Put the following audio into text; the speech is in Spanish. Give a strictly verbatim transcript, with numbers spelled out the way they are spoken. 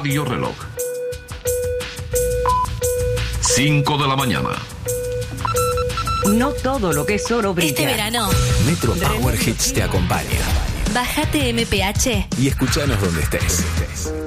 Radio Reloj. cinco de la mañana. No todo lo que es oro brilla. Este verano, Metro Power Hits te acompaña. bájate M P H Y escuchanos donde estés.